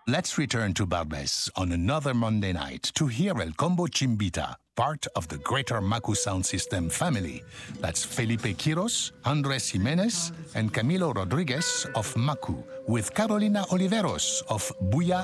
Let's return to Barbes on another Monday night to hear El Combo Chimbita, part of the Greater Maku Sound System family. That's Felipe Quiros, Andres Jimenez, and Camilo Rodriguez of Maku, with Carolina Oliveros of Buya